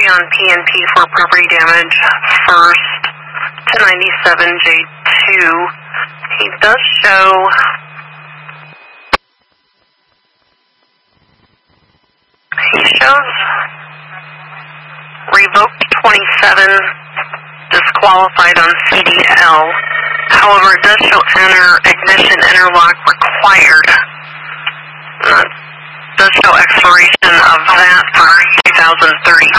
on PNP for property damage, first to 97J2. He does show revoked 27, disqualified on CDL. However, it does show ignition interlock required. Does show expiration of that for 2032.